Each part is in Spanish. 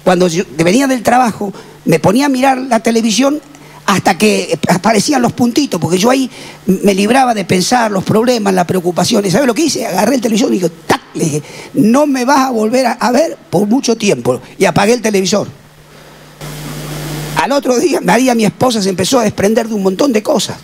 Cuando yo venía del trabajo, me ponía a mirar la televisión hasta que aparecían los puntitos, porque yo ahí me libraba de pensar los problemas, las preocupaciones. ¿Sabes lo que hice? Agarré el televisor y le dije, no me vas a volver a ver por mucho tiempo. Y apagué el televisor. Al otro día, María, mi esposa, se empezó a desprender de un montón de cosas.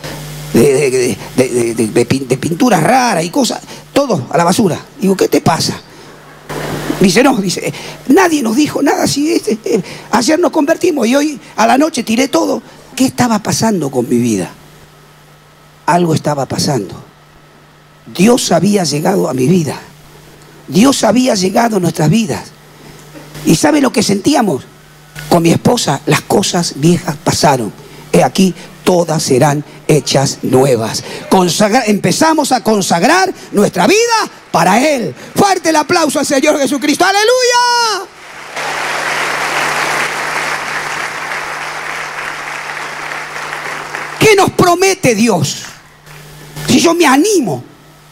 De pinturas raras y cosas. Todo a la basura. Digo, ¿qué te pasa? Dice, no, dice, nadie nos dijo nada. Si ayer nos convertimos y hoy a la noche tiré todo. ¿Qué estaba pasando con mi vida? Algo estaba pasando. Dios había llegado a mi vida. Dios había llegado a nuestras vidas. ¿Y sabe lo que sentíamos? Con mi esposa, las cosas viejas pasaron. He aquí, todas serán hechas nuevas. Empezamos a consagrar nuestra vida para Él. Fuerte el aplauso al Señor Jesucristo. ¡Aleluya! ¿Qué nos promete Dios? Si yo me animo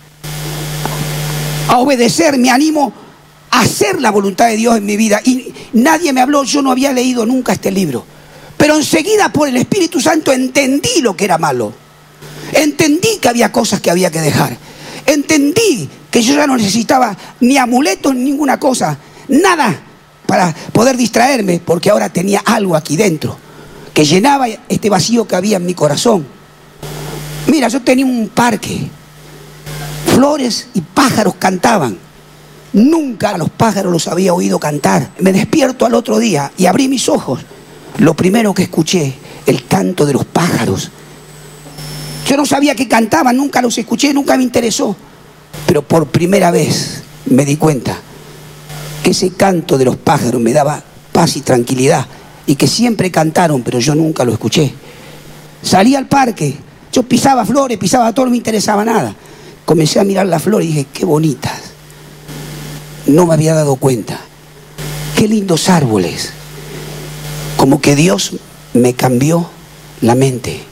a obedecer, me animo a hacer la voluntad de Dios en mi vida. Y nadie me habló, yo no había leído nunca este libro. Pero enseguida por el Espíritu Santo entendí lo que era malo. Entendí que había cosas que había que dejar. Entendí que yo ya no necesitaba ni amuletos ni ninguna cosa. Nada para poder distraerme, porque ahora tenía algo aquí dentro que llenaba este vacío que había en mi corazón. Mira, yo tenía un parque. Flores y pájaros cantaban. Nunca a los pájaros los había oído cantar. Me despierto al otro día y abrí mis ojos. Lo primero que escuché, el canto de los pájaros. Yo no sabía que cantaban, nunca los escuché, nunca me interesó. Pero por primera vez me di cuenta que ese canto de los pájaros me daba paz y tranquilidad. Y que siempre cantaron, pero yo nunca lo escuché. Salí al parque, yo pisaba flores, pisaba todo, no me interesaba nada. Comencé a mirar las flores y dije, qué bonitas. No me había dado cuenta. Qué lindos árboles. Como que Dios me cambió la mente.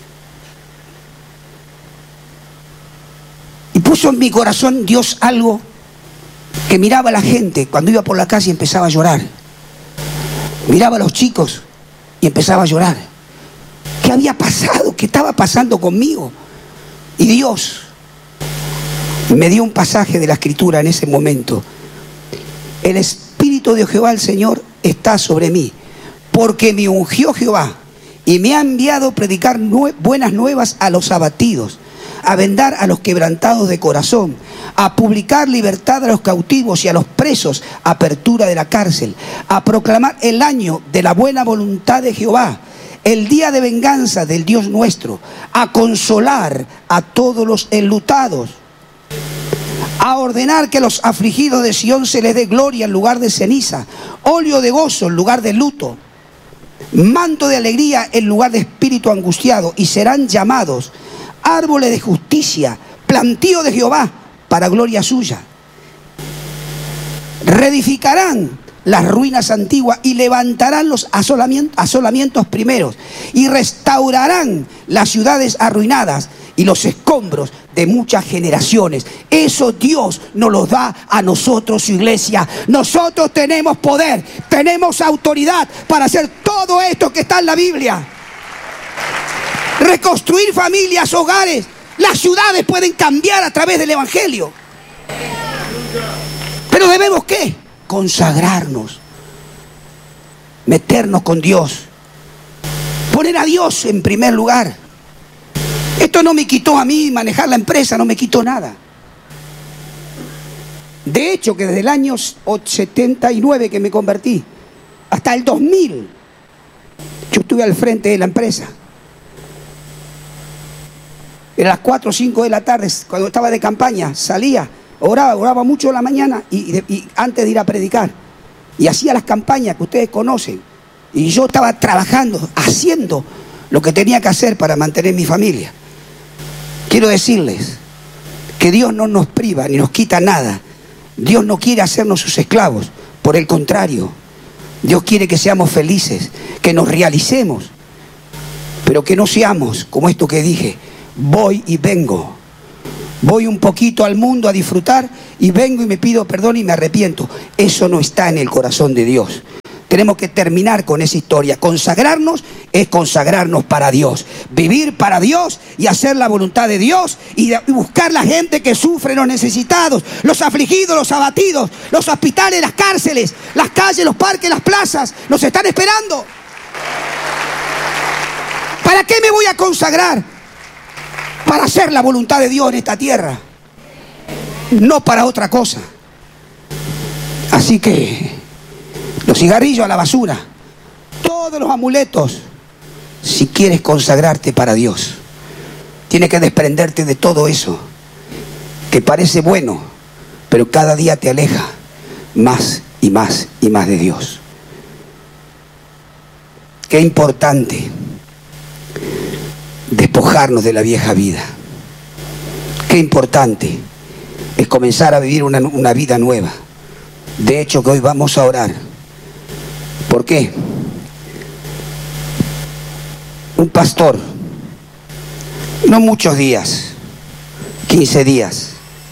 Y puso en mi corazón Dios algo que miraba a la gente cuando iba por la calle y empezaba a llorar. Miraba a los chicos y empezaba a llorar. ¿Qué había pasado? ¿Qué estaba pasando conmigo? Y Dios me dio un pasaje de la Escritura en ese momento. El Espíritu de Jehová, el Señor, está sobre mí, porque me ungió Jehová y me ha enviado a predicar buenas nuevas a los abatidos, a vendar a los quebrantados de corazón, a publicar libertad a los cautivos y a los presos, apertura de la cárcel, a proclamar el año de la buena voluntad de Jehová, el día de venganza del Dios nuestro, a consolar a todos los enlutados, a ordenar que los afligidos de Sión se les dé gloria en lugar de ceniza, óleo de gozo en lugar de luto, manto de alegría en lugar de espíritu angustiado, y serán llamados árboles de justicia, plantío de Jehová para gloria suya. Reedificarán las ruinas antiguas y levantarán los asolamientos primeros y restaurarán las ciudades arruinadas y los escombros de muchas generaciones. Eso Dios nos lo da a nosotros, su iglesia. Nosotros tenemos poder, tenemos autoridad para hacer todo esto que está en la Biblia. Reconstruir familias, hogares. Las ciudades pueden cambiar a través del Evangelio. Pero debemos, ¿qué? Consagrarnos, meternos con Dios, poner a Dios en primer lugar. Esto no me quitó a mí manejar la empresa, no me quitó nada. De hecho, que desde el año 79 que me convertí hasta el 2000, yo estuve al frente de la empresa. Era las 4 o 5 de la tarde, cuando estaba de campaña, salía, oraba mucho en la mañana y antes de ir a predicar. Y hacía las campañas que ustedes conocen. Y yo estaba trabajando, haciendo lo que tenía que hacer para mantener mi familia. Quiero decirles que Dios no nos priva ni nos quita nada. Dios no quiere hacernos sus esclavos. Por el contrario, Dios quiere que seamos felices, que nos realicemos. Pero que no seamos como esto que dije, voy y vengo. Voy un poquito al mundo a disfrutar y vengo y me pido perdón y me arrepiento. Eso no está en el corazón de Dios. Tenemos que terminar con esa historia. Consagrarnos es consagrarnos para Dios. Vivir para Dios y hacer la voluntad de Dios y buscar la gente que sufre, los necesitados, los afligidos, los abatidos, los hospitales, las cárceles, las calles, los parques, las plazas. Nos están esperando. ¿Para qué me voy a consagrar? Para hacer la voluntad de Dios en esta tierra. No para otra cosa. Así que los cigarrillos a la basura, todos los amuletos. Si quieres consagrarte para Dios, tienes que desprenderte de todo eso que parece bueno, pero cada día te aleja más y más y más de Dios. Qué importante despojarnos de la vieja vida. Qué importante es comenzar a vivir una vida nueva. De hecho, que hoy vamos a orar. ¿Por qué? Un pastor, no muchos días, 15 días,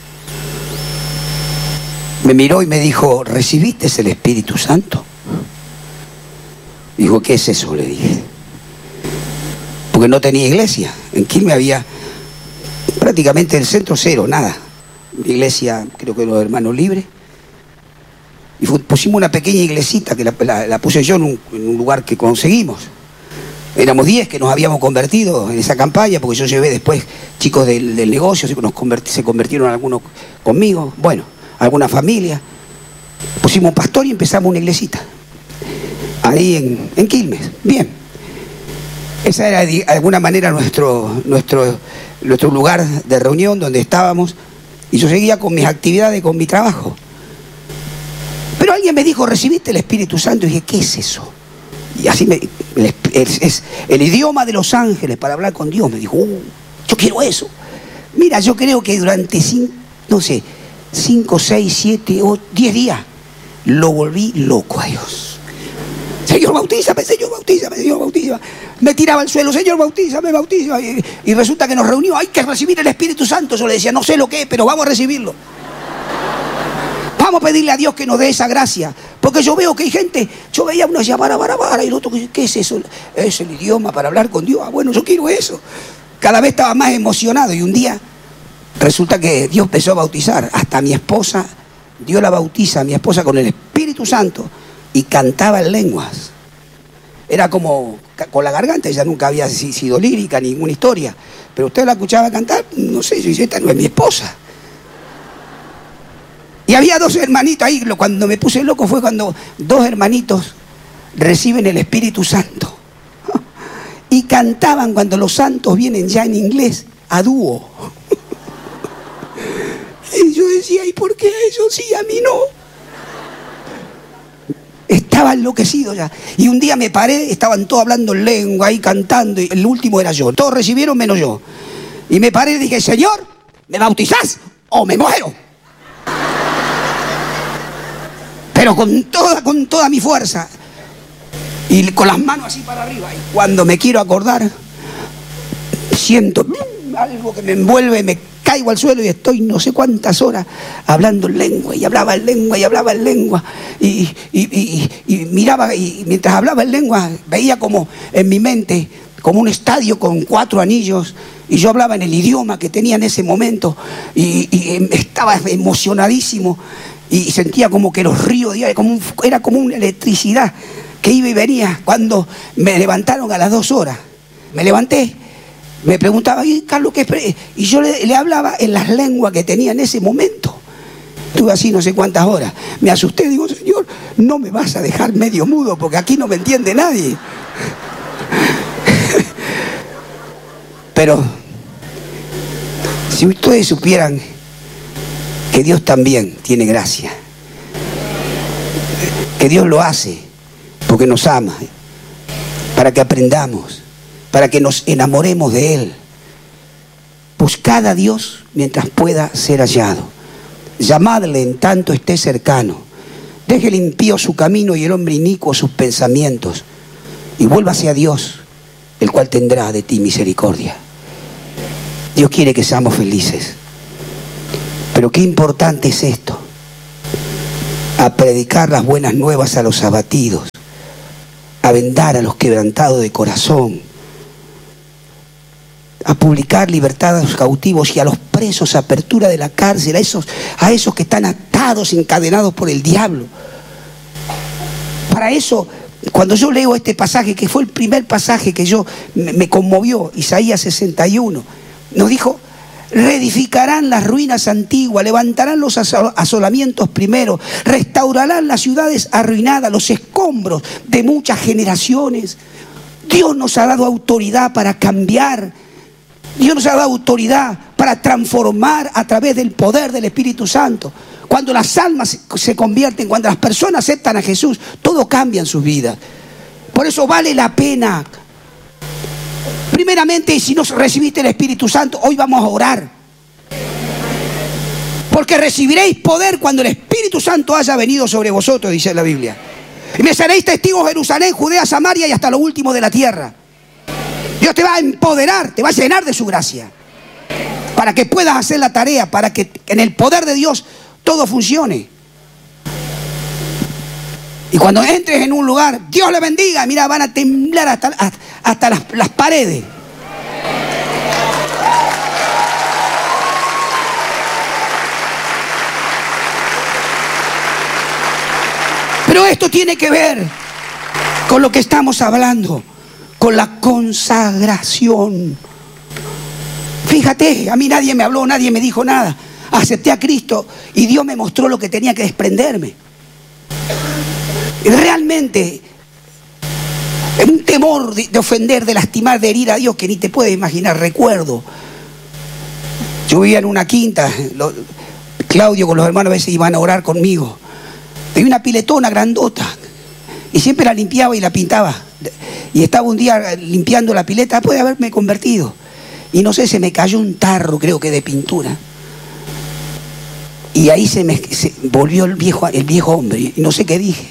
me miró y me dijo: ¿recibiste el Espíritu Santo? Dijo: ¿qué es eso? Le dije. Porque no tenía iglesia. En Quilmes había prácticamente el centro cero, nada. Iglesia, creo que los Hermanos Libres. Y pusimos una pequeña iglesita que la puse yo en un lugar que conseguimos. Éramos 10 que nos habíamos convertido en esa campaña, porque yo llevé después chicos del negocio, se convirtieron algunos conmigo, bueno, alguna familia. Pusimos un pastor y empezamos una iglesita. Ahí en Quilmes. Bien. Esa era de alguna manera nuestro lugar de reunión donde estábamos. Y yo seguía con mis actividades, con mi trabajo. Pero alguien me dijo: ¿recibiste el Espíritu Santo? Y dije: ¿qué es eso? Y así es el idioma de los ángeles para hablar con Dios. Me dijo: yo quiero eso. Mira, yo creo que durante 5, 6, 7, 10 días lo volví loco a Dios. Señor, bautízame, Señor, bautízame, Señor, bautízame. Me tiraba al suelo: Señor, bautízame, bautízame. Y resulta que nos reunió: hay que recibir el Espíritu Santo. Yo le decía: no sé lo que es, pero vamos a recibirlo. Vamos a pedirle a Dios que nos dé esa gracia. Porque yo veo que hay gente, yo veía uno decía bara, y el otro, ¿qué es eso? Es el idioma para hablar con Dios. Bueno, yo quiero eso. Cada vez estaba más emocionado. Y un día resulta que Dios empezó a bautizar. Hasta mi esposa, Dios la bautiza a mi esposa con el Espíritu Santo. Y cantaba en lenguas. Era como con la garganta. Ella nunca había sido lírica, ninguna historia. Pero usted la escuchaba cantar, no sé, yo dije: esta no es mi esposa. Y había 2 hermanitos ahí. Cuando me puse loco fue cuando 2 hermanitos reciben el Espíritu Santo. Y cantaban cuando los santos vienen ya en inglés, a dúo. Y yo decía: ¿y por qué a ellos sí, a mí no? Estaba enloquecido ya. Y un día me paré, estaban todos hablando en lengua ahí cantando. Y el último era yo. Todos recibieron menos yo. Y me paré y dije: Señor, ¿me bautizás o me muero? Pero con toda mi fuerza. Y con las manos así para arriba. Y cuando me quiero acordar, siento algo que me envuelve, me caigo al suelo y estoy no sé cuántas horas hablando en lengua. Y hablaba en lengua y hablaba en lengua. Y miraba, y mientras hablaba en lengua veía como en mi mente como un estadio con 4 anillos. Y yo hablaba en el idioma que tenía en ese momento. Y estaba emocionadísimo. Y sentía como que los ríos, era como una electricidad que iba y venía. Cuando me levantaron a las 2 horas, me levanté, me preguntaba: ¿y Carlos qué? Y yo le hablaba en las lenguas que tenía en ese momento. Estuve así no sé cuántas horas. Me asusté, digo: Señor, no me vas a dejar medio mudo porque aquí no me entiende nadie. Pero si ustedes supieran que Dios también tiene gracia, que Dios lo hace porque nos ama, para que aprendamos, para que nos enamoremos de Él. Buscad a Dios mientras pueda ser hallado. Llamadle en tanto esté cercano. Deje el impío su camino y el hombre inicuo sus pensamientos. Y vuélvase a Dios, el cual tendrá de ti misericordia. Dios quiere que seamos felices. Pero qué importante es esto: a predicar las buenas nuevas a los abatidos, a vendar a los quebrantados de corazón, a publicar libertad a los cautivos y a los presos, apertura de la cárcel, a esos que están atados, encadenados por el diablo. Para eso, cuando yo leo este pasaje, que fue el primer pasaje que me conmovió, Isaías 61, nos dijo: reedificarán las ruinas antiguas, levantarán los asolamientos primeros, restaurarán las ciudades arruinadas, los escombros de muchas generaciones. Dios nos ha dado autoridad para cambiar. Dios nos ha dado autoridad para transformar a través del poder del Espíritu Santo. Cuando las almas se convierten, cuando las personas aceptan a Jesús, todo cambia en sus vidas. Por eso vale la pena. Primeramente, si no recibiste el Espíritu Santo, hoy vamos a orar. Porque recibiréis poder cuando el Espíritu Santo haya venido sobre vosotros, dice la Biblia. Y me seréis testigos en Jerusalén, Judea, Samaria y hasta lo último de la tierra. Dios te va a empoderar, te va a llenar de su gracia, para que puedas hacer la tarea, para que en el poder de Dios todo funcione. Y cuando entres en un lugar, Dios le bendiga, mira, van a temblar hasta las paredes. Pero esto tiene que ver con lo que estamos hablando, con la consagración. Fíjate, a mí nadie me habló, nadie me dijo nada. Acepté a Cristo y Dios me mostró lo que tenía que desprenderme. Y realmente, un temor de ofender, de lastimar, de herir a Dios que ni te puedes imaginar. Recuerdo, yo vivía en una quinta, Claudio con los hermanos a veces iban a orar conmigo. Tenía una piletona grandota y siempre la limpiaba y la pintaba. Y estaba un día limpiando la pileta después de haberme convertido. Y no sé, se me cayó un tarro, creo que de pintura. Y ahí se volvió el viejo hombre. Y no sé qué dije.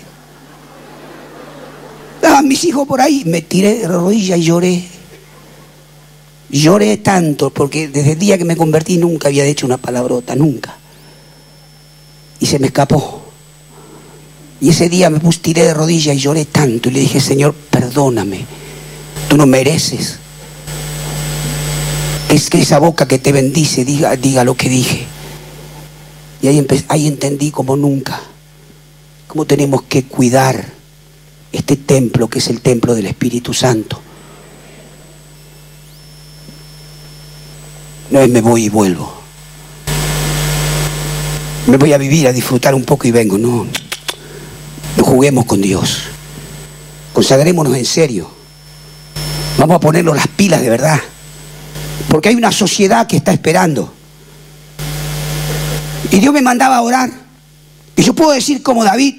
Estaban mis hijos por ahí. Me tiré de rodillas y lloré. Lloré tanto porque desde el día que me convertí nunca había hecho una palabrota, nunca. Y se me escapó. Y ese día me tiré de rodillas y lloré tanto. Y le dije: Señor, perdóname. Tú no mereces. Es que esa boca que te bendice diga lo que dije. Y ahí entendí como nunca cómo tenemos que cuidar este templo que es el templo del Espíritu Santo. No es me voy y vuelvo. Me voy a vivir, a disfrutar un poco y vengo. No juguemos con Dios. Consagrémonos en serio. Vamos a ponernos las pilas de verdad. Porque hay una sociedad que está esperando. Y Dios me mandaba a orar. Y yo puedo decir como David: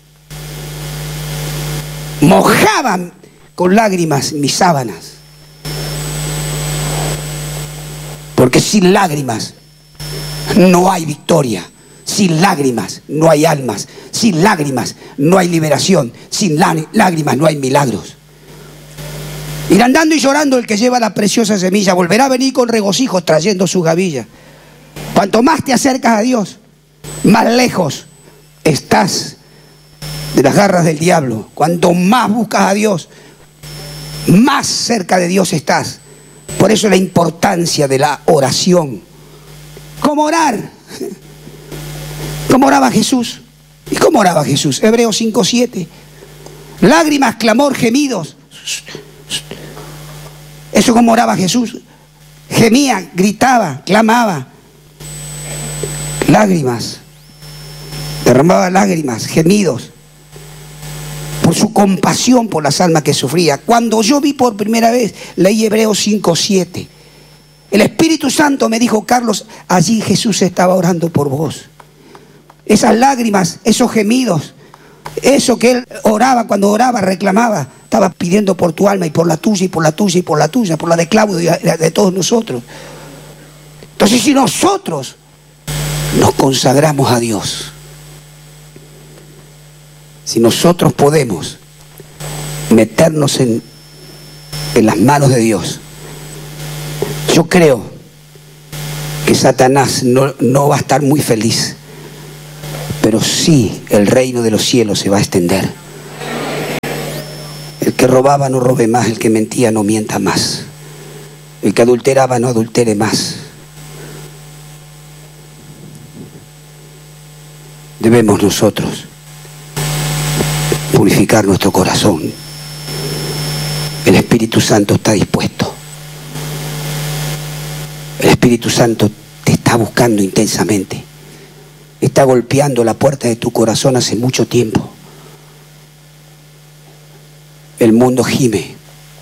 mojaba con lágrimas mis sábanas. Porque sin lágrimas no hay victoria. Sin lágrimas no hay almas. Sin lágrimas no hay liberación. Sin lágrimas no hay milagros. Ir andando y llorando el que lleva la preciosa semilla volverá a venir con regocijo trayendo su gavilla. Cuanto más te acercas a Dios, más lejos estás de las garras del diablo. Cuanto más buscas a Dios, más cerca de Dios estás. Por eso la importancia de la oración. ¿Cómo orar? ¿Cómo oraba Jesús? ¿Y cómo oraba Jesús? Hebreos 5:7. Lágrimas, clamor, gemidos. Eso como oraba Jesús. Gemía, gritaba, clamaba. Lágrimas. Derramaba lágrimas, gemidos. Por su compasión por las almas que sufría. Cuando yo vi por primera vez, leí Hebreos 5:7. El Espíritu Santo me dijo: Carlos, allí Jesús estaba orando por vos. Esas lágrimas, esos gemidos, eso que él oraba, cuando oraba, reclamaba, estaba pidiendo por tu alma y por la tuya y por la tuya y por la tuya, por la de Claudio y de todos nosotros. Entonces, si nosotros nos consagramos a Dios, si nosotros podemos meternos en las manos de Dios, yo creo que Satanás no va a estar muy feliz, pero sí el reino de los cielos se va a extender. El que robaba no robe más, el que mentía no mienta más, el que adulteraba no adultere más. Debemos nosotros purificar nuestro corazón. El Espíritu Santo está dispuesto. El Espíritu Santo te está buscando intensamente. Está golpeando la puerta de tu corazón hace mucho tiempo. El mundo gime.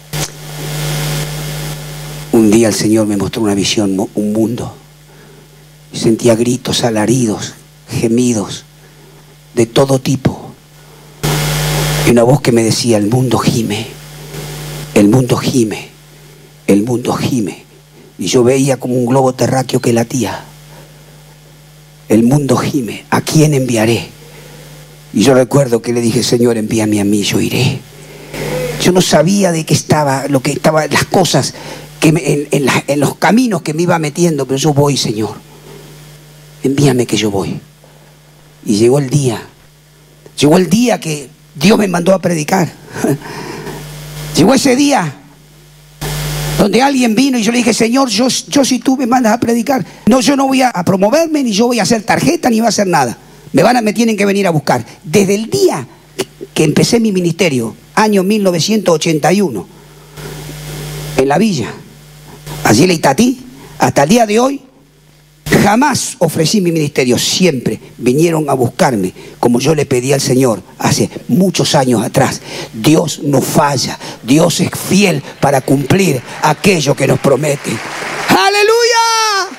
Un día el Señor me mostró una visión, un mundo. Sentía gritos, alaridos, gemidos, de todo tipo. Y una voz que me decía, el mundo gime, el mundo gime, el mundo gime. Y yo veía como un globo terráqueo que latía. El mundo gime, ¿a quién enviaré? Y yo recuerdo que le dije, Señor, envíame a mí, yo iré. Yo no sabía de qué estaba, lo que estaba, las cosas que en los caminos que me iba metiendo, pero yo voy, Señor. Envíame que yo voy. Y llegó el día que Dios me mandó a predicar. Llegó ese día donde alguien vino y yo le dije, Señor, yo si tú me mandas a predicar, no, yo no voy a promoverme, ni yo voy a hacer tarjeta, ni voy a hacer nada. Me tienen que venir a buscar. Desde el día que empecé mi ministerio, año 1981, en la villa, allí en Itatí, hasta el día de hoy, jamás ofrecí mi ministerio. Siempre vinieron a buscarme, como yo le pedí al Señor hace muchos años atrás. Dios no falla, Dios es fiel para cumplir aquello que nos promete. ¡Aleluya!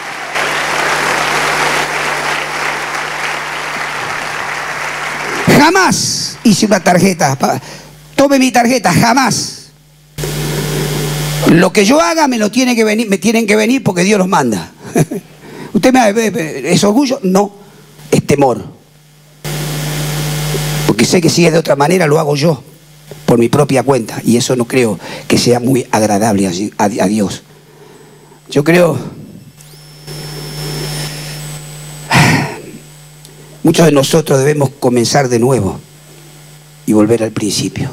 Jamás hice una tarjeta. Tome mi tarjeta, jamás. Lo que yo haga me tienen que venir porque Dios los manda. ¿Usted es orgullo? No, es temor. Porque sé que si es de otra manera lo hago yo, por mi propia cuenta. Y eso no creo que sea muy agradable a Dios. Yo creo... Muchos de nosotros debemos comenzar de nuevo y volver al principio.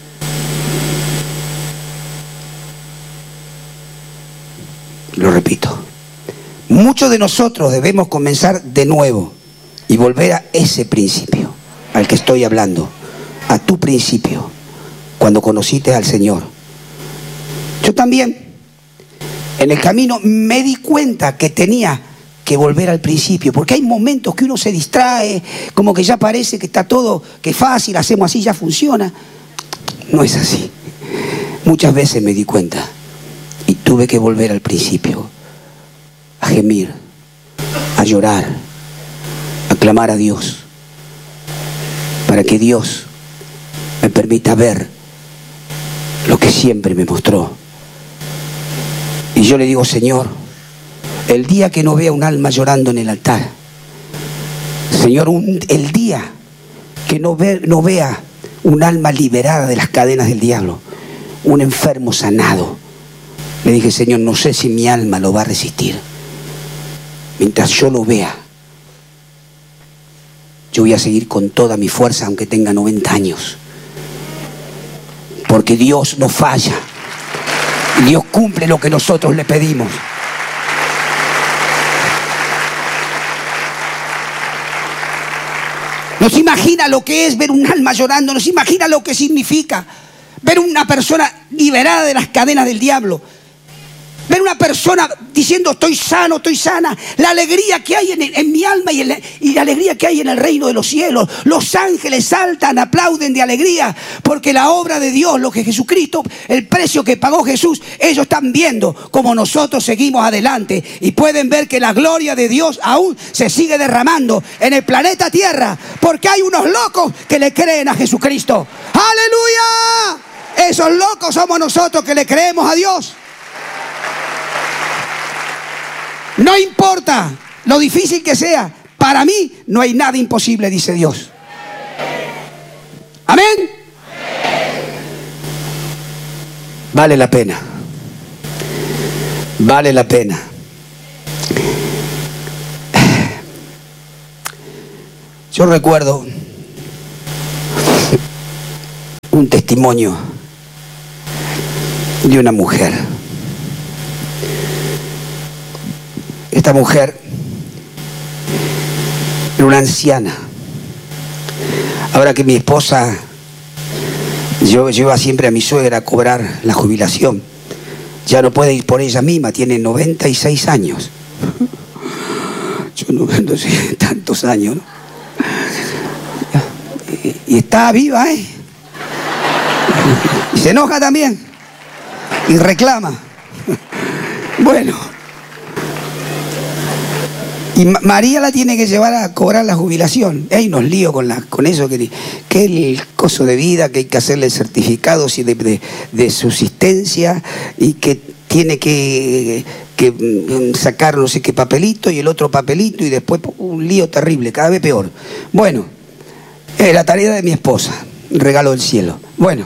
Lo repito. Muchos de nosotros debemos comenzar de nuevo y volver a ese principio al que estoy hablando, a tu principio, cuando conociste al Señor. Yo también, en el camino, me di cuenta que tenía que volver al principio, porque hay momentos que uno se distrae, como que ya parece que está todo, que fácil, hacemos así, ya funciona. No es así. Muchas veces me di cuenta y tuve que volver al principio, a gemir, a llorar, a clamar a Dios, para que Dios me permita ver lo que siempre me mostró. Y yo le digo, Señor, el día que no vea un alma llorando en el altar, Señor, el día que no vea un alma liberada de las cadenas del diablo, un enfermo sanado, le dije, Señor, no sé si mi alma lo va a resistir. Mientras yo lo vea, yo voy a seguir con toda mi fuerza, aunque tenga 90 años. Porque Dios no falla. Dios cumple lo que nosotros le pedimos. No se imagina lo que es ver un alma llorando, no se imagina lo que significa ver una persona liberada de las cadenas del diablo. Ver una persona diciendo estoy sano, estoy sana. La alegría que hay en mi alma y la alegría que hay en el reino de los cielos. Los ángeles saltan, aplauden de alegría porque la obra de Dios, lo que Jesucristo, el precio que pagó Jesús, ellos están viendo como nosotros seguimos adelante y pueden ver que la gloria de Dios aún se sigue derramando en el planeta Tierra porque hay unos locos que le creen a Jesucristo. ¡Aleluya! Esos locos somos nosotros que le creemos a Dios. No importa lo difícil que sea, para mí no hay nada imposible, dice Dios. Amén. Vale la pena. Vale la pena. Yo recuerdo un testimonio de una mujer. Esta mujer era una anciana. Ahora que mi esposa lleva siempre a mi suegra a cobrar la jubilación, ya no puede ir por ella misma, tiene 96 años. Yo no sé, tantos años, ¿no? Y está viva, ¿eh? Y se enoja también. Y reclama. Bueno. Y María la tiene que llevar a cobrar la jubilación. Hay unos líos con eso, que el coso de vida, que hay que hacerle certificados de subsistencia y que tiene que sacar no sé qué papelito y el otro papelito y después un lío terrible, cada vez peor. Bueno, la tarea de mi esposa, regalo del cielo. Bueno,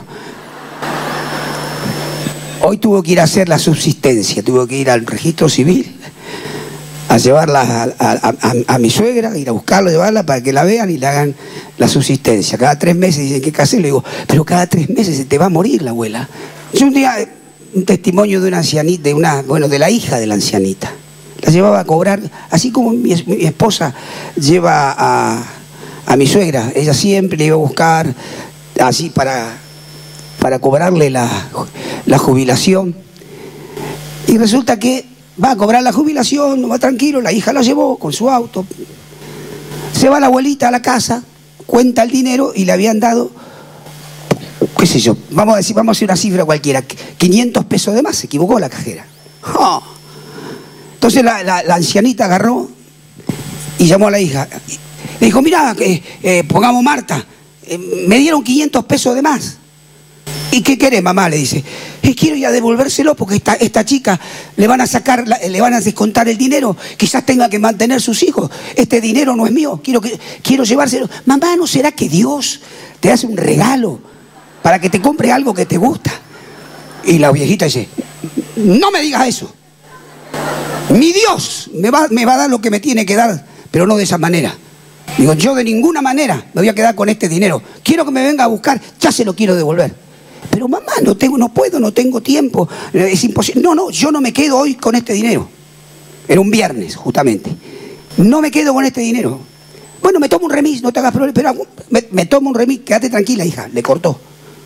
hoy tuvo que ir a hacer la subsistencia, tuvo que ir al registro civil a llevarla a mi suegra, ir a buscarla, llevarla para que la vean y le hagan la subsistencia. Cada 3 meses dicen que hacer, le digo, pero cada 3 meses se te va a morir la abuela. Yo un día, un testimonio de una ancianita, de la hija de la ancianita. La llevaba a cobrar, así como mi esposa lleva a mi suegra. Ella siempre le iba a buscar, así para cobrarle la jubilación. Y resulta que va a cobrar la jubilación, va tranquilo, la hija la llevó con su auto. Se va la abuelita a la casa, cuenta el dinero y le habían dado, qué sé yo, vamos a hacer una cifra cualquiera, 500 pesos de más, se equivocó la cajera. ¡Oh! Entonces la ancianita agarró y llamó a la hija. Le dijo, mirá, pongamos Marta, me dieron 500 pesos de más. ¿Y qué querés, mamá? Le dice. Quiero ya devolvérselo porque esta chica le van a descontar el dinero. Quizás tenga que mantener sus hijos. Este dinero no es mío. Quiero llevárselo. Mamá, ¿no será que Dios te hace un regalo para que te compre algo que te gusta? Y la viejita dice, no me digas eso. Mi Dios me va a dar lo que me tiene que dar, pero no de esa manera. Digo, yo de ninguna manera me voy a quedar con este dinero. Quiero que me venga a buscar, ya se lo quiero devolver. Pero mamá, no puedo, no tengo tiempo, es imposible. No, yo no me quedo hoy con este dinero. Era un viernes, justamente. No me quedo con este dinero. Bueno, me tomo un remis, no te hagas problema, pero me tomo un remis, quédate tranquila, hija. Le cortó.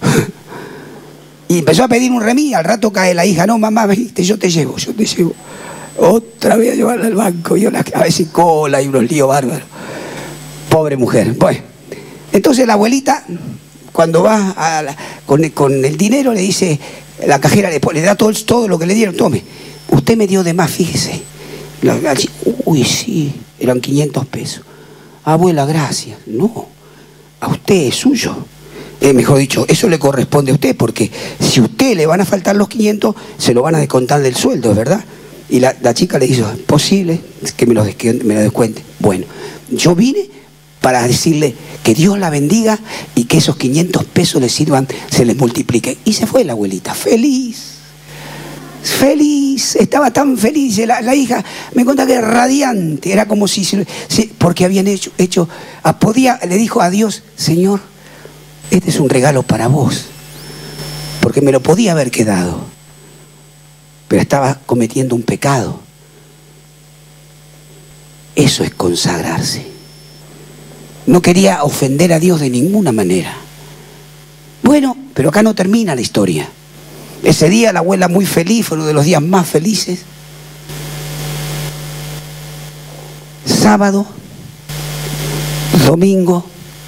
Y empezó a pedir un remis, al rato cae la hija. No, mamá, viste, yo te llevo. Otra vez a llevarla al banco, y a veces cola y unos líos bárbaros. Pobre mujer. Bueno, entonces la abuelita, cuando va con el dinero, le dice, la cajera le da todo lo que le dieron, tome. Usted me dio de más, fíjese. Uy, sí, eran 500 pesos. Abuela, gracias. No, a usted es suyo. Mejor dicho, eso le corresponde a usted, porque si a usted le van a faltar los 500, se lo van a descontar del sueldo, ¿verdad? Y la chica le dijo, ¿es posible que me lo descuente? Bueno, yo vine para decirle que Dios la bendiga y que esos 500 pesos le sirvan, se les multiplique. Y se fue la abuelita, feliz, estaba tan feliz. La hija me cuenta que era radiante, era como si porque habían hecho, le dijo a Dios, Señor, este es un regalo para vos, porque me lo podía haber quedado, pero estaba cometiendo un pecado. Eso es consagrarse. No quería ofender a Dios de ninguna manera. Bueno, pero acá no termina la historia. Ese día la abuela muy feliz, fue uno de los días más felices. Sábado, domingo.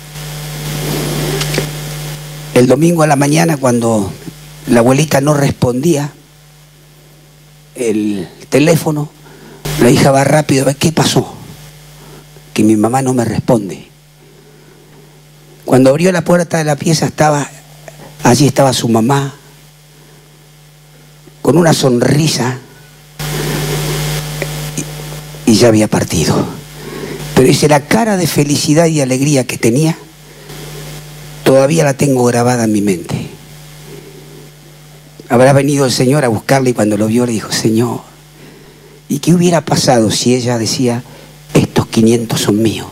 El domingo a la mañana, cuando la abuelita no respondía el teléfono, la hija va rápido a ver qué pasó, que mi mamá no me responde. Cuando abrió la puerta de la pieza, allí estaba su mamá, con una sonrisa, y ya había partido. Pero dice, la cara de felicidad y alegría que tenía, todavía la tengo grabada en mi mente. Habrá venido el Señor a buscarla y cuando lo vio le dijo, Señor, ¿y qué hubiera pasado si ella decía, estos 500 son míos?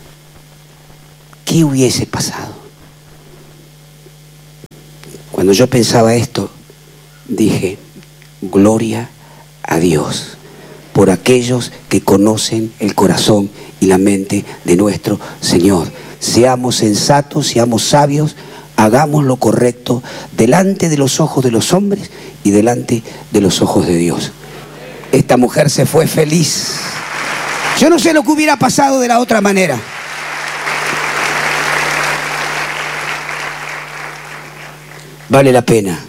¿Qué hubiese pasado? Cuando yo pensaba esto, dije, gloria a Dios por aquellos que conocen el corazón y la mente de nuestro Señor. Seamos sensatos, seamos sabios, hagamos lo correcto delante de los ojos de los hombres y delante de los ojos de Dios. Esta mujer se fue feliz. Yo no sé lo que hubiera pasado de la otra manera. Vale la pena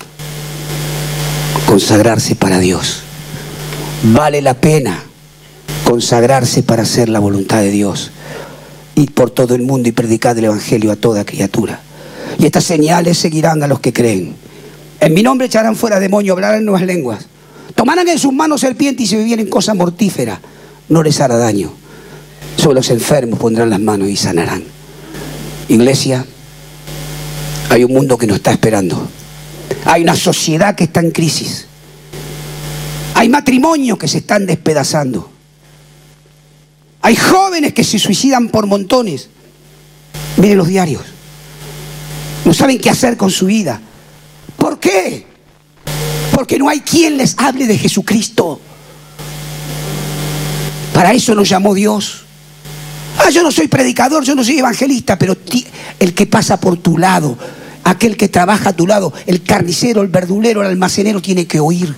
consagrarse para Dios. Vale la pena consagrarse para hacer la voluntad de Dios. Ir por todo el mundo y predicar el Evangelio a toda criatura. Y estas señales seguirán a los que creen. En mi nombre echarán fuera demonios, hablarán nuevas lenguas. Tomarán en sus manos serpientes y si bebieren cosa mortífera, no les hará daño. Sobre los enfermos pondrán las manos y sanarán. Iglesia, hay un mundo que nos está esperando. Hay una sociedad que está en crisis. Hay matrimonios que se están despedazando. Hay jóvenes que se suicidan por montones. Miren los diarios. No saben qué hacer con su vida. ¿Por qué? Porque no hay quien les hable de Jesucristo. Para eso nos llamó Dios. Yo no soy predicador, yo no soy evangelista, pero el que pasa por tu lado, aquel que trabaja a tu lado, el carnicero, el verdulero, el almacenero, tiene que oír.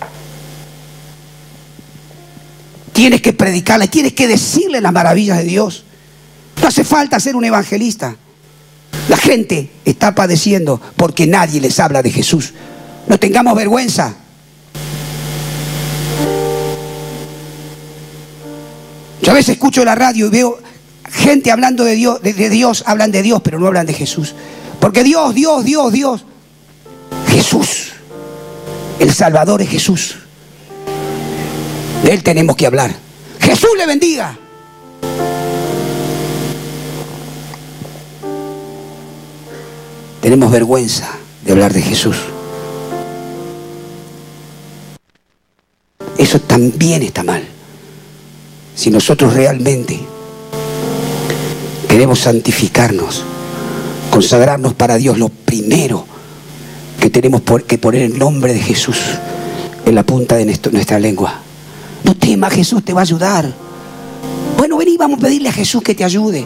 Tienes que predicarle, tienes que decirle las maravillas de Dios. No hace falta ser un evangelista. La gente está padeciendo porque nadie les habla de Jesús. No tengamos vergüenza. Yo a veces escucho la radio y veo gente hablando de Dios, hablan de Dios, pero no hablan de Jesús. Porque Dios. Jesús. El Salvador es Jesús. De Él tenemos que hablar. Jesús le bendiga. Tenemos vergüenza de hablar de Jesús. Eso también está mal. Si nosotros realmente queremos santificarnos, consagrarnos para Dios, lo primero que tenemos que poner el nombre de Jesús en la punta de nuestra lengua. No temas, Jesús te va a ayudar. Bueno, vení, vamos a pedirle a Jesús que te ayude.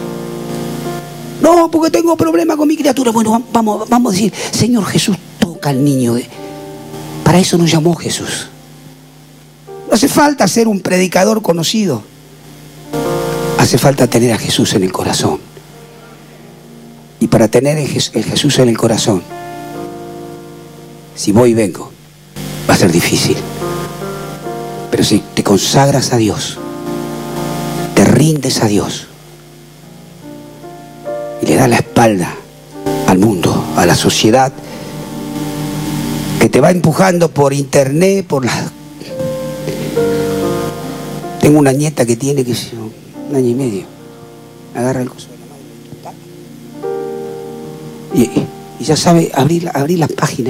No, porque tengo problemas con mi criatura. Bueno, vamos a decir, Señor Jesús, toca al niño. Para eso nos llamó Jesús. No hace falta ser un predicador conocido. Hace falta tener a Jesús en el corazón. Y para tener el Jesús en el corazón, si voy y vengo, va a ser difícil. Pero si te consagras a Dios, te rindes a Dios y le das la espalda al mundo, a la sociedad que te va empujando por internet, por las... Tengo una nieta que tiene un año y medio. Agarra el coso de la mano y ya sabe abrir las páginas.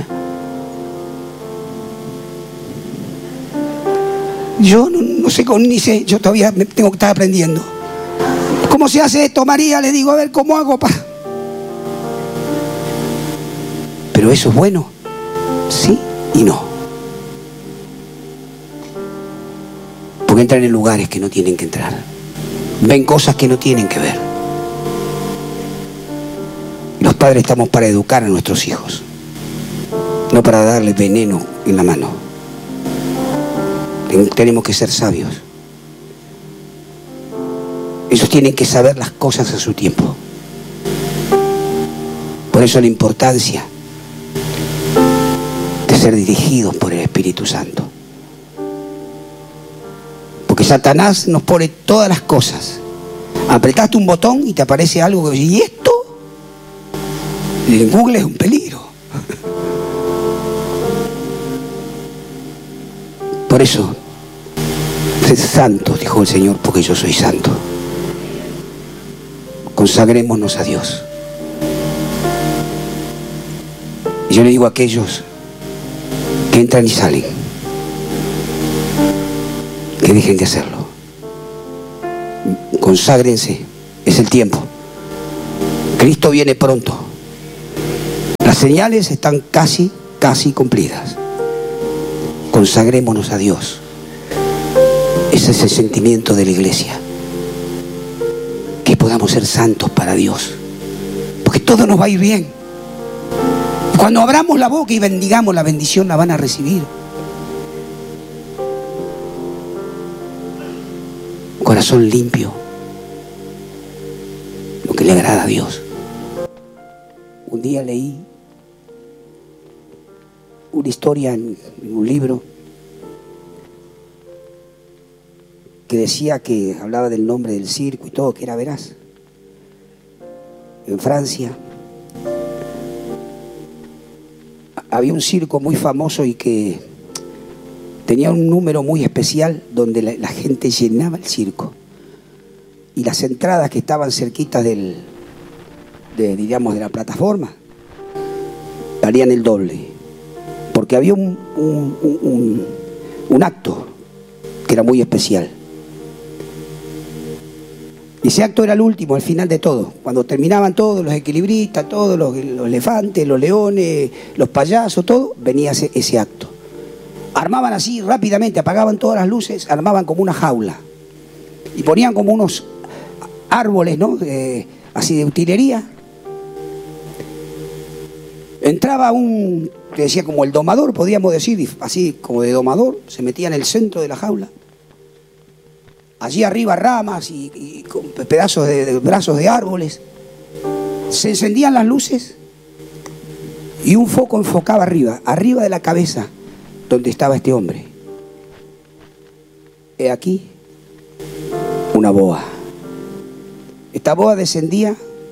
Yo no sé, ni sé, yo todavía tengo que estar aprendiendo. ¿Cómo se hace esto, María? Le digo, a ver, ¿cómo hago para...? Pero eso es bueno, sí y no. Porque entran en lugares que no tienen que entrar. Ven cosas que no tienen que ver. Los padres estamos para educar a nuestros hijos, no para darles veneno en la mano. Tenemos que ser sabios. Ellos tienen que saber las cosas a su tiempo. Por eso la importancia de ser dirigidos por el Espíritu Santo. Porque Satanás nos pone todas las cosas. Apretaste un botón y te aparece algo. ¿Y esto? Y en Google es un peligro. Por eso, sed santos, dijo el Señor, porque yo soy santo. Consagrémonos a Dios. Y yo le digo a aquellos que entran y salen, que dejen de hacerlo. Conságrense, es el tiempo. Cristo viene pronto. Las señales están casi casi cumplidas. Consagrémonos a Dios. Ese es el sentimiento de la iglesia. Que podamos ser santos para Dios. Porque todo nos va a ir bien. Cuando abramos la boca y bendigamos, la bendición la van a recibir. Corazón limpio. Lo que le agrada a Dios. Un día leí una historia en un libro que decía que hablaba del nombre del circo y todo, que era veraz. En Francia había un circo muy famoso y que tenía un número muy especial donde la gente llenaba el circo. Y las entradas que estaban cerquitas de la plataforma valían el doble. Porque había un acto que era muy especial. Y ese acto era el último, al final de todo. Cuando terminaban todos los equilibristas, todos los elefantes, los leones, los payasos, todo, venía ese acto. Armaban así rápidamente, apagaban todas las luces, armaban como una jaula. Y ponían como unos árboles, ¿no? Así de utilería. Entraba que decía como el domador, podríamos decir, así como de domador, se metía en el centro de la jaula. Allí arriba ramas y con pedazos de brazos de árboles. Se encendían las luces y un foco enfocaba arriba de la cabeza donde estaba este hombre. He aquí una boa. Esta boa descendía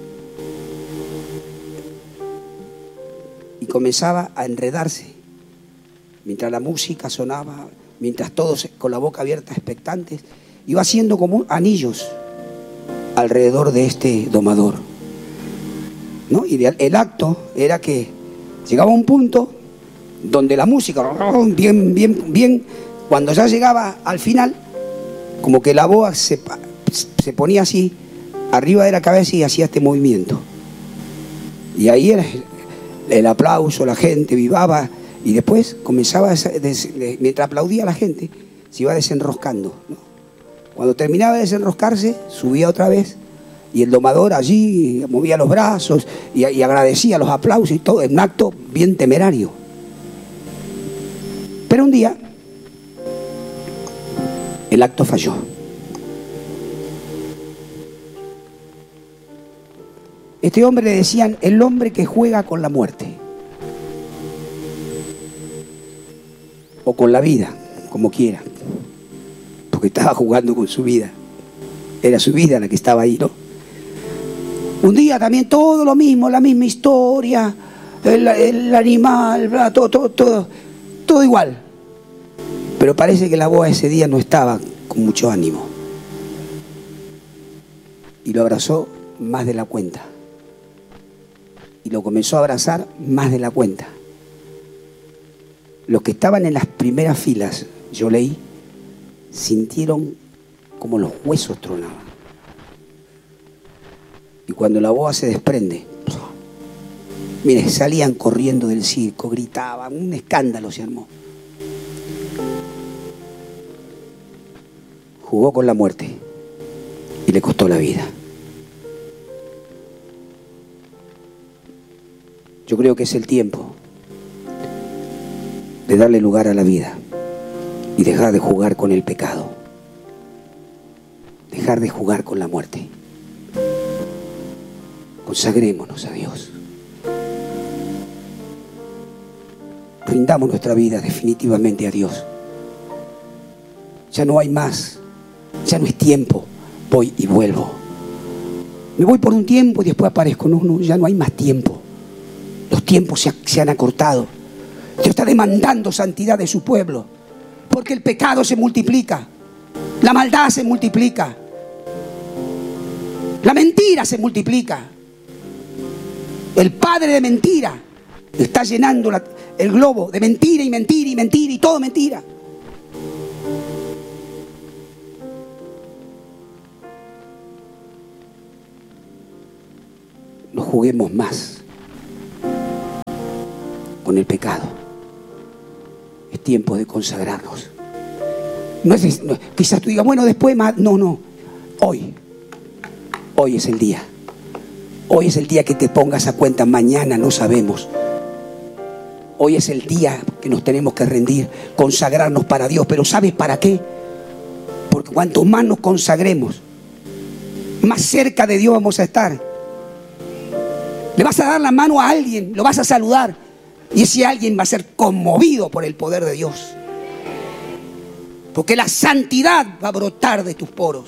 y comenzaba a enredarse mientras la música sonaba, mientras todos con la boca abierta expectantes. Iba haciendo como anillos alrededor de este domador, ¿no? Y el acto era que llegaba a un punto donde la música, bien, cuando ya llegaba al final, como que la boa se ponía así, arriba de la cabeza y hacía este movimiento. Y ahí era el aplauso, la gente vivaba, y después comenzaba, mientras aplaudía la gente, se iba desenroscando, ¿no? Cuando terminaba de desenroscarse, subía otra vez y el domador allí movía los brazos y agradecía los aplausos y todo, en un acto bien temerario. Pero un día, el acto falló. Este hombre le decían el hombre que juega con la muerte. O con la vida, como quiera. Porque estaba jugando con su vida. Era su vida la que estaba ahí, ¿no? Un día también todo lo mismo, la misma historia, el animal, todo igual. Pero parece que la boa ese día no estaba con mucho ánimo. Y lo abrazó más de la cuenta. Y lo comenzó a abrazar más de la cuenta. Los que estaban en las primeras filas, yo leí, sintieron como los huesos tronaban. Y cuando la boa se desprende, mire, salían corriendo del circo, gritaban, un escándalo se armó. Jugó con la muerte y le costó la vida. Yo creo que es el tiempo de darle lugar a la vida y dejar de jugar con el pecado, dejar de jugar con la muerte. Consagrémonos a Dios. Rindamos nuestra vida definitivamente a Dios. Ya no hay más, ya no es tiempo, voy y vuelvo. Me voy por un tiempo y después aparezco. No, ya no hay más tiempo. Los tiempos se han acortado. Dios está demandando santidad de su pueblo. Porque el pecado se multiplica. La maldad se multiplica. La mentira se multiplica. El padre de mentira está llenando el globo de mentira y mentira y mentira y todo mentira. No juguemos más con el pecado. Es tiempo de consagrarnos. Quizás tú digas, bueno, después más. No. Hoy es el día. Hoy es el día que te pongas a cuenta. Mañana no sabemos. Hoy es el día que nos tenemos que rendir, consagrarnos para Dios. Pero ¿sabes para qué? Porque cuanto más nos consagremos, más cerca de Dios vamos a estar. Le vas a dar la mano a alguien, lo vas a saludar, y ese alguien va a ser conmovido por el poder de Dios. Porque la santidad va a brotar de tus poros.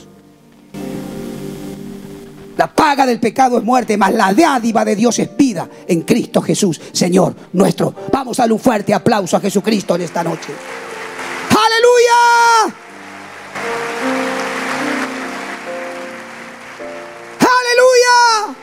La paga del pecado es muerte, mas la dádiva de Dios es vida en Cristo Jesús, Señor nuestro. Vamos a darle un fuerte aplauso a Jesucristo en esta noche. ¡Aleluya! ¡Aleluya!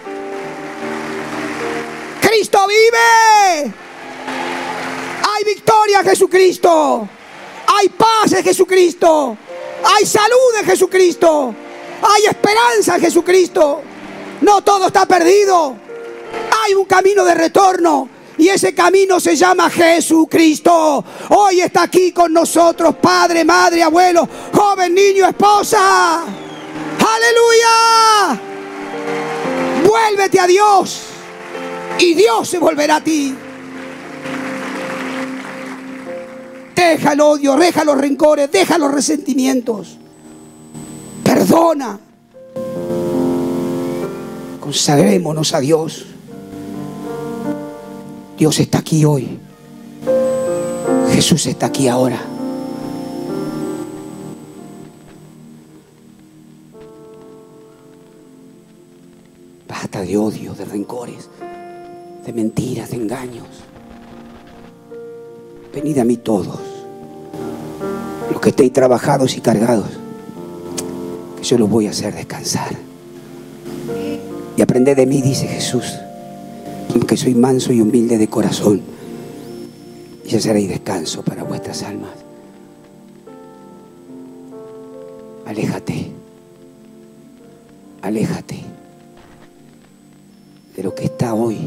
¡Cristo vive! Hay victoria en Jesucristo. Hay paz en Jesucristo. Hay salud en Jesucristo. Hay esperanza en Jesucristo. No todo está perdido. Hay un camino de retorno. Y ese camino se llama Jesucristo. Hoy está aquí con nosotros, padre, madre, abuelo, joven, niño, esposa. ¡Aleluya! Vuélvete a Dios y Dios se volverá a ti. Deja el odio, deja los rencores, deja los resentimientos. Perdona. Consagrémonos a Dios. Dios está aquí hoy. Jesús está aquí ahora. Basta de odio, de rencores, de mentiras, de engaños. Venid a mí todos, los que estéis trabajados y cargados, que yo los voy a hacer descansar. Y aprended de mí, dice Jesús, que soy manso y humilde de corazón, y haceréis descanso para vuestras almas. Aléjate de lo que está hoy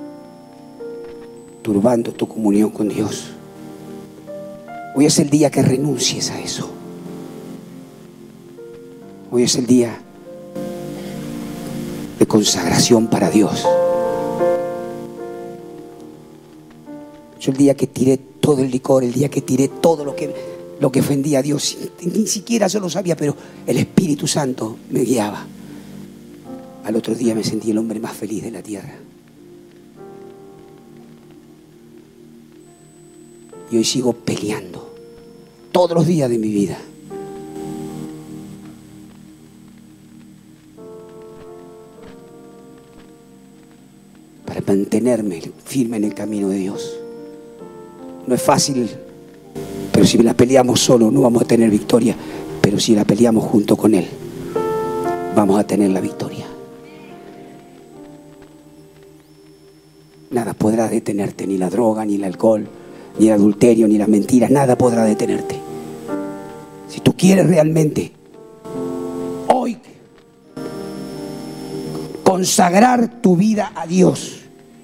turbando tu comunión con Dios. Hoy es el día que renuncies a eso. Hoy es el día de consagración para Dios. Yo el día que tiré todo el licor, el día que tiré todo lo que ofendía a Dios, ni siquiera yo lo sabía, pero el Espíritu Santo me guiaba. Al otro día me sentí el hombre más feliz de la tierra. Y hoy sigo peleando todos los días de mi vida para mantenerme firme en el camino de Dios. No es fácil, pero si la peleamos solo no vamos a tener victoria. Pero si la peleamos junto con Él, vamos a tener la victoria. Nada podrá detenerte, ni la droga, ni el alcohol, ni el adulterio, ni las mentiras. Nada podrá detenerte. Si tú quieres realmente hoy consagrar tu vida a Dios,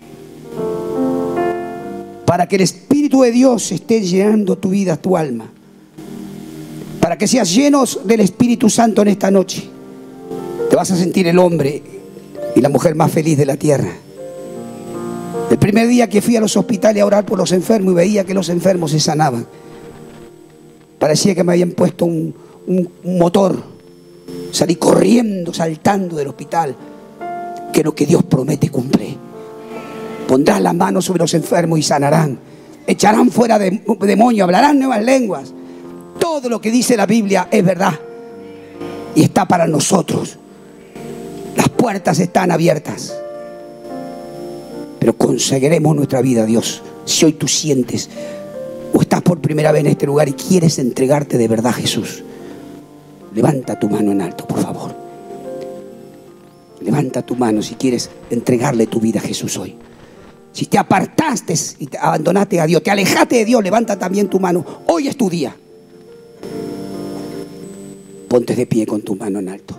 para que el Espíritu de Dios esté llenando tu vida, tu alma, para que seas llenos del Espíritu Santo en esta noche, te vas a sentir el hombre y la mujer más feliz de la tierra. El primer día que fui a los hospitales a orar por los enfermos y veía que los enfermos se sanaban, parecía que me habían puesto un motor. Salí corriendo, saltando del hospital, que lo que Dios promete cumple. Pondrás las manos sobre los enfermos y sanarán. Echarán fuera demonios, hablarán nuevas lenguas. Todo lo que dice la Biblia es verdad y está para nosotros. Las puertas están abiertas. Pero consagremos nuestra vida a Dios. Si hoy tú sientes o estás por primera vez en este lugar y quieres entregarte de verdad a Jesús, levanta tu mano en alto, por favor. Levanta tu mano si quieres entregarle tu vida a Jesús hoy. Si te apartaste y te abandonaste a Dios, te alejaste de Dios, levanta también tu mano. Hoy es tu día. Ponte de pie con tu mano en alto.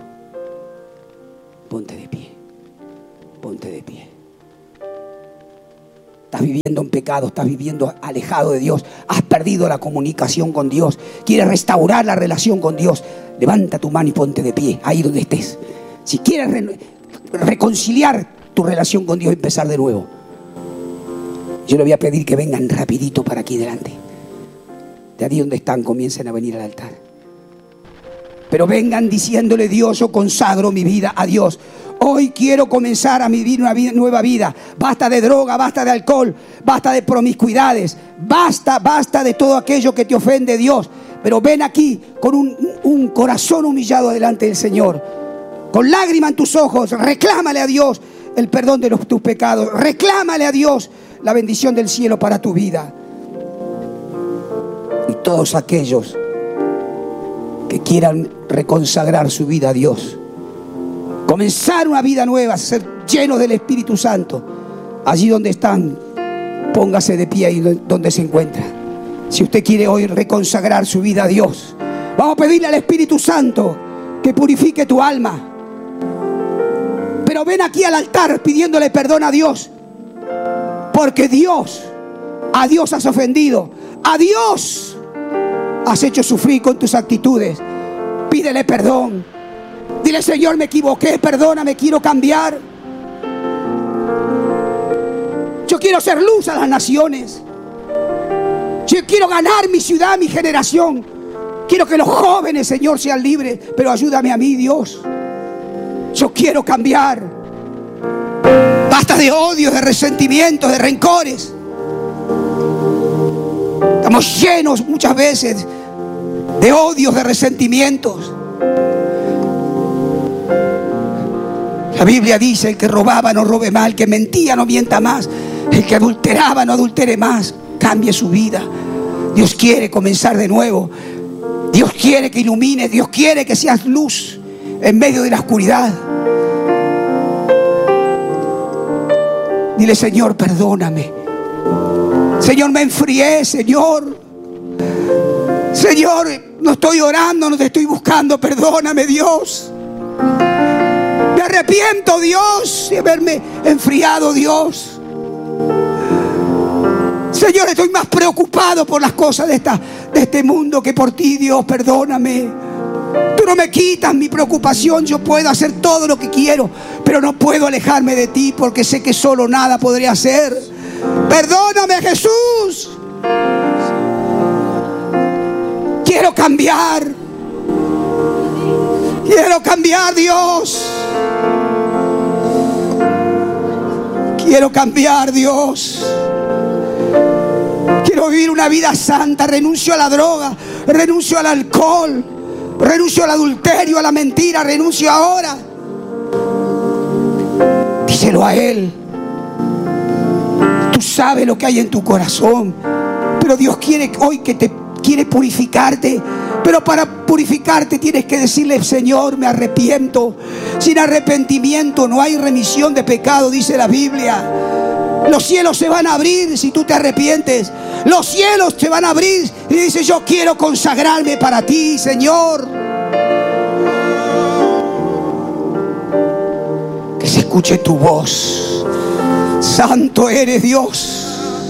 Ponte de pie. Ponte de pie. Estás viviendo en pecado, estás viviendo alejado de Dios, has perdido la comunicación con Dios, quieres restaurar la relación con Dios. Levanta tu mano y ponte de pie, ahí donde estés. Si quieres reconciliar tu relación con Dios y empezar de nuevo, yo le voy a pedir que vengan rapidito para aquí delante. De ahí donde están, comiencen a venir al altar. Pero vengan diciéndole: Dios, yo consagro mi vida a Dios. Hoy quiero comenzar a vivir una nueva vida. Basta de droga, basta de alcohol, basta de promiscuidades. Basta de todo aquello que te ofende, Dios. Pero ven aquí con un corazón humillado delante del Señor. Con lágrimas en tus ojos, reclámale a Dios el perdón de tus pecados. Reclámale a Dios la bendición del cielo para tu vida. Y todos aquellos que quieran reconsagrar su vida a Dios, comenzar una vida nueva, ser llenos del Espíritu Santo, allí donde están, póngase de pie ahí donde se encuentra. Si usted quiere hoy reconsagrar su vida a Dios, vamos a pedirle al Espíritu Santo que purifique tu alma. Pero ven aquí al altar pidiéndole perdón a Dios, porque a Dios has ofendido, a Dios has hecho sufrir con tus actitudes. Pídele perdón. Dile: Señor, me equivoqué, perdóname, quiero cambiar. Yo quiero ser luz a las naciones. Yo quiero ganar mi ciudad, mi generación. Quiero que los jóvenes, Señor, sean libres. Pero ayúdame a mí, Dios. Yo quiero cambiar. Basta de odios, de resentimientos, de rencores. Estamos llenos muchas veces de odios, de resentimientos. La Biblia dice: el que robaba no robe más, el que mentía no mienta más, el que adulteraba no adultere más. Cambie su vida. Dios quiere comenzar de nuevo. Dios quiere que ilumines. Dios quiere que seas luz en medio de la oscuridad. Dile: Señor, perdóname. Señor, me enfrié, Señor. Señor, no estoy orando, no te estoy buscando. Perdóname, Dios. Me arrepiento, Dios, de haberme enfriado, Dios. Señor, estoy más preocupado por las cosas de este mundo que por ti, Dios. Perdóname. Tú no me quitas mi preocupación. Yo puedo hacer todo lo que quiero, pero no puedo alejarme de ti, porque sé que solo nada podré hacer. Perdóname, Jesús. Quiero cambiar. Quiero cambiar, Dios. Quiero cambiar, Dios. Quiero vivir una vida santa. Renuncio a la droga, renuncio al alcohol, renuncio al adulterio, a la mentira. Renuncio ahora. Díselo a Él. Tú sabes lo que hay en tu corazón, pero Dios quiere hoy quiere purificarte. Pero para purificarte tienes que decirle: Señor, me arrepiento. Sin arrepentimiento no hay remisión de pecado, dice la Biblia. Los cielos se van a abrir si tú te arrepientes. Los cielos se van a abrir y dices: yo quiero consagrarme para ti, Señor. Que se escuche tu voz. Santo eres, Dios.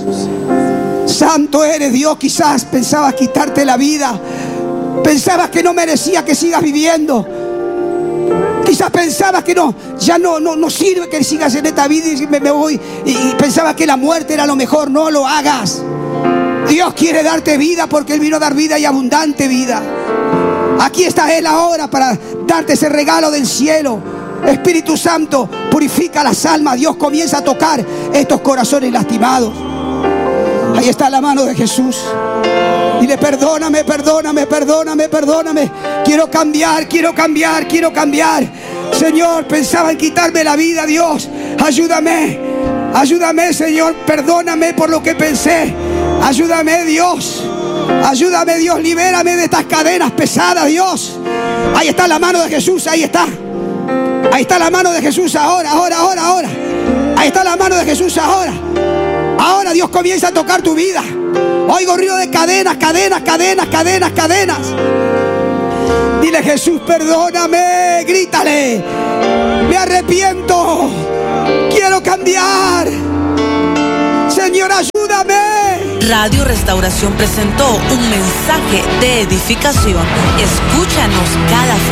Santo eres, Dios. Quizás pensabas quitarte la vida. Pensabas que no merecía que sigas viviendo. Quizás pensabas que ya no sirve que sigas en esta vida y me voy. Y pensabas que la muerte era lo mejor. No lo hagas. Dios quiere darte vida, porque Él vino a dar vida y abundante vida. Aquí está Él ahora para darte ese regalo del cielo. Espíritu Santo, purifica las almas. Dios comienza a tocar estos corazones lastimados. Ahí está la mano de Jesús. Dile: perdóname, perdóname, perdóname, perdóname. Quiero cambiar, quiero cambiar, quiero cambiar. Señor, pensaba en quitarme la vida. Dios, ayúdame. Ayúdame, Señor. Perdóname por lo que pensé. Ayúdame, Dios. Ayúdame, Dios. Libérame de estas cadenas pesadas, Dios. Ahí está la mano de Jesús. Ahí está. Ahí está la mano de Jesús ahora, ahora, ahora, ahora. Ahí está la mano de Jesús ahora. Ahora Dios comienza a tocar tu vida. Oigo ruido de cadenas, cadenas, cadenas, cadenas, cadenas. Dile: Jesús, perdóname. Grítale: me arrepiento. Quiero cambiar. Señor, ayúdame. Radio Restauración presentó un mensaje de edificación. Escúchanos cada